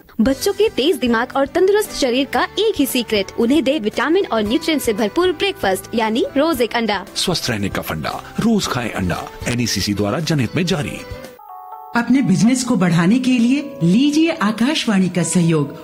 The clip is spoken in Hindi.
बच्चों के तेज दिमाग और तंदुरुस्त शरीर का एक ही सीक्रेट, उन्हें दे विटामिन और न्यूट्रिएंट से भरपूर ब्रेकफास्ट, यानी रोज एक अंडा। स्वस्थ रहने का फंडा, रोज खाएं अंडा। NECC द्वारा जनहित में जारी। अपने बिजनेस को बढ़ाने के लिए लीजिए आकाशवाणी का सहयोग